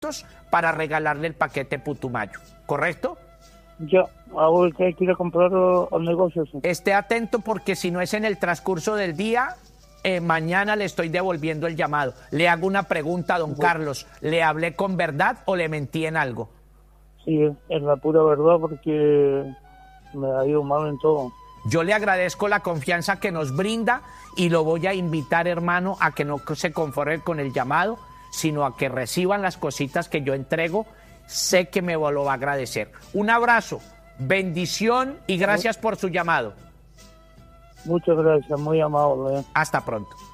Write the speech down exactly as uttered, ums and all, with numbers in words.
para regalarle el paquete Putumayo, ¿correcto? Yo, ahora que quiero comprar al negocio. Sí. Esté atento porque si no es en el transcurso del día, eh, mañana le estoy devolviendo el llamado. Le hago una pregunta, don bueno. Carlos. ¿Le hablé con verdad o le mentí en algo? Sí, es la pura verdad porque me ha ido mal en todo. Yo le agradezco la confianza que nos brinda y lo voy a invitar, hermano, a que no se conforme con el llamado, sino a que reciban las cositas que yo entrego. Sé que me lo va a agradecer. Un abrazo, bendición y gracias por su llamado. Muchas gracias, muy amable. Hasta pronto.